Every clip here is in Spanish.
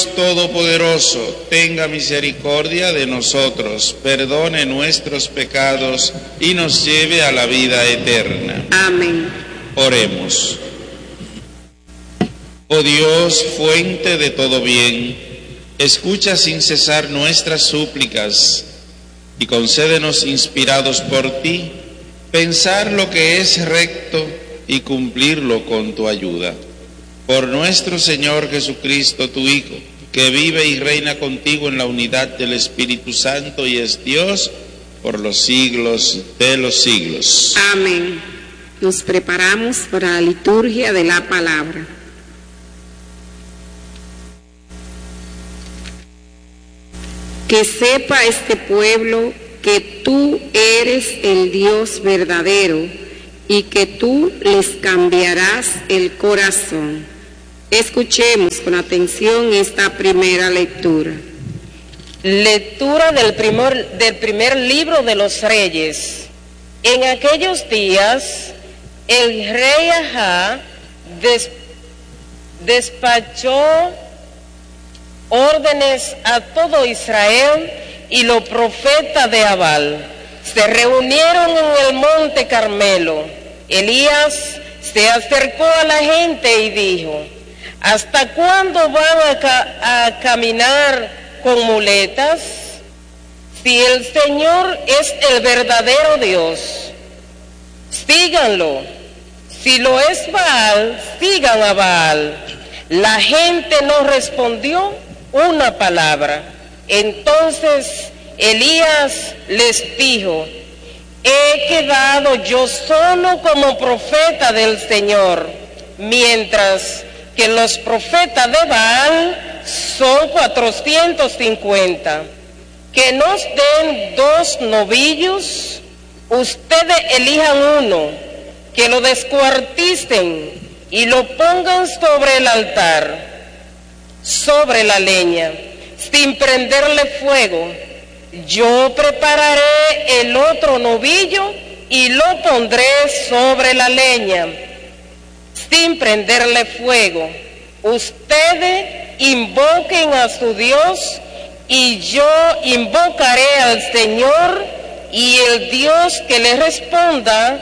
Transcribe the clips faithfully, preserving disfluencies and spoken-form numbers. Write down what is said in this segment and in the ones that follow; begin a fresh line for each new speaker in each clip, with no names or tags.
Todopoderoso, tenga misericordia de nosotros, perdone nuestros pecados y nos lleve a la vida eterna.
Amén.
Oremos. Oh Dios, fuente de todo bien, escucha sin cesar nuestras súplicas y concédenos, inspirados por ti, pensar lo que es recto y cumplirlo con tu ayuda. Por nuestro Señor Jesucristo, tu Hijo, que vive y reina contigo en la unidad del Espíritu Santo y es Dios por los siglos de los siglos.
Amén. Nos preparamos para la liturgia de la palabra. Que sepa este pueblo que tú eres el Dios verdadero y que tú les cambiarás el corazón. Escuchemos con atención esta primera lectura.
Lectura del primer, del primer libro de los Reyes. En aquellos días, el rey Ahab des, despachó órdenes a todo Israel y los profetas de Baal se reunieron en el monte Carmelo. Elías se acercó a la gente y dijo: ¿hasta cuándo van a, ca a caminar con muletas? Si el Señor es el verdadero Dios, síganlo. Si lo es Baal, sigan a Baal. La gente no respondió una palabra. Entonces Elías les dijo: he quedado yo solo como profeta del Señor, mientras que los profetas de Baal son cuatrocientos cincuenta. Que nos den dos novillos, ustedes elijan uno, que lo descuarticen y lo pongan sobre el altar, sobre la leña, sin prenderle fuego. Yo prepararé el otro novillo y lo pondré sobre la leña, sin prenderle fuego. Ustedes invoquen a su Dios y yo invocaré al Señor, y el Dios que le responda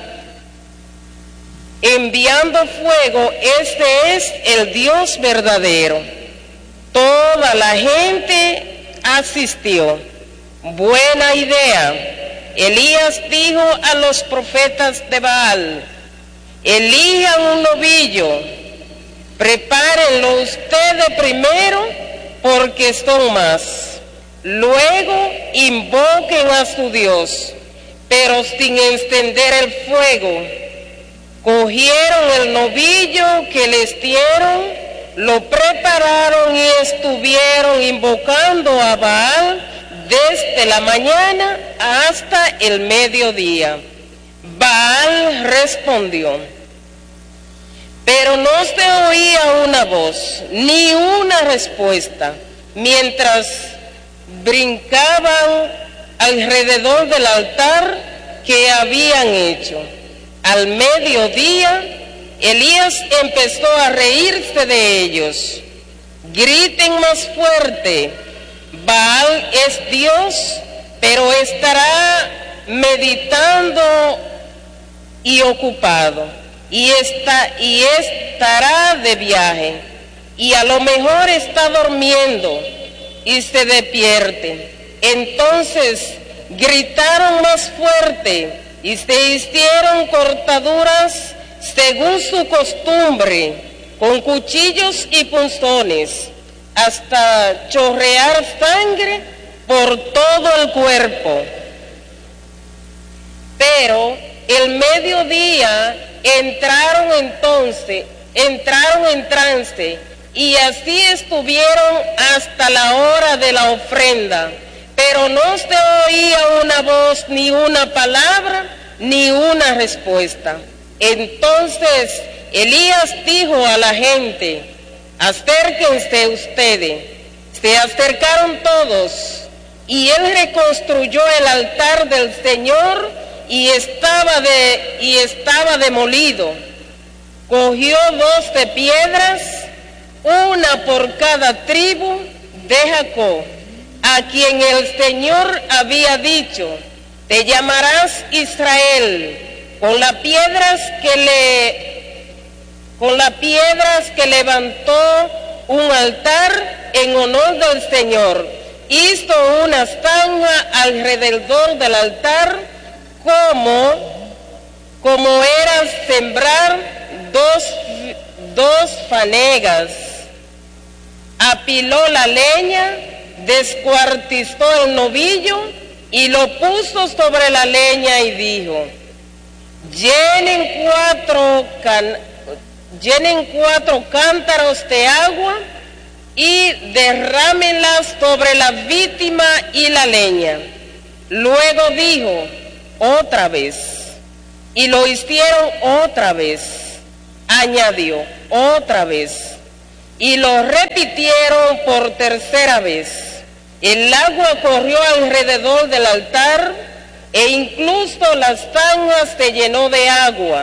enviando fuego, este es el Dios verdadero. Toda la gente asistió. Buena idea. Elías dijo a los profetas de Baal: elijan un novillo, prepárenlo ustedes primero, porque son más. Luego invoquen a su Dios, pero sin encender el fuego. Cogieron el novillo que les dieron, lo prepararon y estuvieron invocando a Baal desde la mañana hasta el mediodía. Baal respondió, pero no se oía una voz, ni una respuesta, mientras brincaban alrededor del altar que habían hecho. Al mediodía, Elías empezó a reírse de ellos. Griten más fuerte. Baal es Dios, pero estará meditando y ocupado, y, está, y estará de viaje, y a lo mejor está durmiendo y se despierte. Entonces gritaron más fuerte y se hicieron cortaduras según su costumbre, con cuchillos y punzones, hasta chorrear sangre por todo el cuerpo. Pero el mediodía entraron entonces, entraron en trance, y así estuvieron hasta la hora de la ofrenda, pero no se oía una voz, ni una palabra, ni una respuesta. Entonces Elías dijo a la gente: acérquense ustedes. Se acercaron todos, y él reconstruyó el altar del Señor, y estaba, de, y estaba demolido. Cogió doce piedras, una por cada tribu de Jacob, a quien el Señor había dicho: te llamarás Israel, con las piedras que le, con las piedras que levantó un altar en honor del Señor. Hizo una zanja alrededor del altar, como, como era sembrar dos, dos fanegas. Apiló la leña, descuartizó el novillo y lo puso sobre la leña y dijo: llenen cuatro, can, llenen cuatro cántaros de agua y derrámenlas sobre la víctima y la leña. Luego dijo: otra vez. Y lo hicieron otra vez. Añadió: otra vez. Y lo repitieron por tercera vez. El agua corrió alrededor del altar e incluso las zanjas se llenó de agua.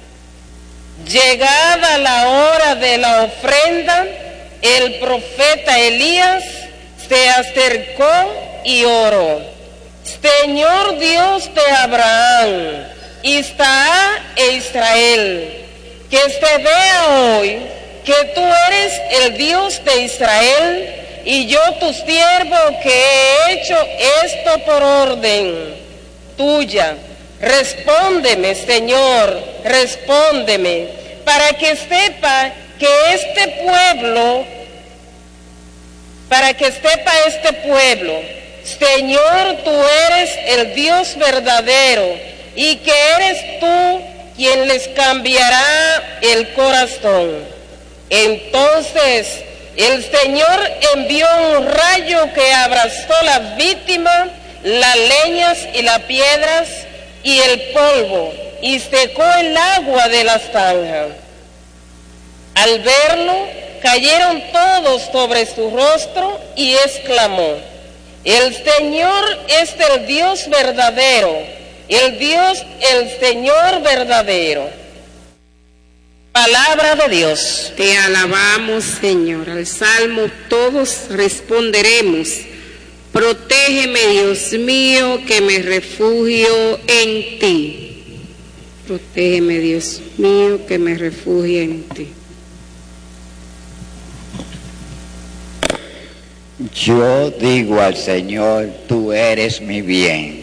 Llegada la hora de la ofrenda, el profeta Elías se acercó y oró: Señor Dios de Abraham, Isaac e Israel, que se vea hoy que tú eres el Dios de Israel y yo tu siervo que he hecho esto por orden tuya. Respóndeme, Señor, respóndeme, para que sepa que este pueblo, para que sepa este pueblo, Señor, tú eres el Dios verdadero y que eres tú quien les cambiará el corazón. Entonces el Señor envió un rayo que abrazó la víctima, las leñas y las piedras y el polvo, y secó el agua de la zanja. Al verlo, cayeron todos sobre su rostro y exclamó: el Señor es el Dios verdadero, el Dios, el Señor verdadero. Palabra de Dios.
Te alabamos, Señor. Al salmo todos responderemos: protégeme, Dios mío, que me refugio en ti. Protégeme, Dios mío, que me refugio en ti.
Yo digo al Señor: tú eres mi bien.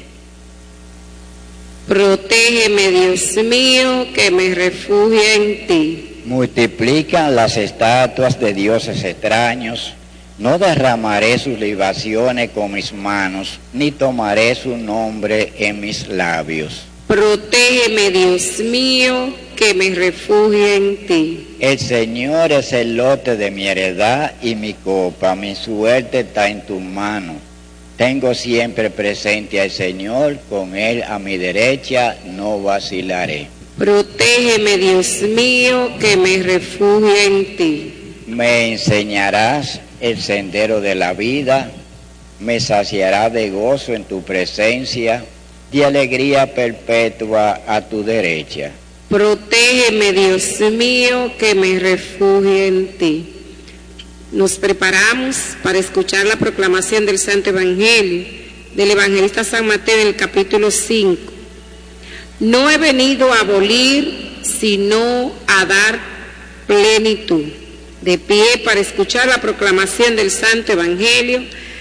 Protégeme, Dios mío, que me refugio en ti.
Multiplican las estatuas de dioses extraños. No derramaré sus libaciones con mis manos, ni tomaré su nombre en mis labios.
Protégeme, Dios mío, que me refugio en ti.
El Señor es el lote de mi heredad y mi copa. Mi suerte está en tu mano. Tengo siempre presente al Señor, con Él a mi derecha no vacilaré.
Protégeme, Dios mío, que me refugio en ti.
Me enseñarás el sendero de la vida, me saciarás de gozo en tu presencia, de alegría perpetua a tu derecha.
Protégeme, Dios mío, que me refugio en ti. Nos preparamos para escuchar la proclamación del Santo Evangelio del Evangelista San Mateo en el capítulo cinco. No he venido a abolir, sino a dar plenitud. De pie para escuchar la proclamación del Santo Evangelio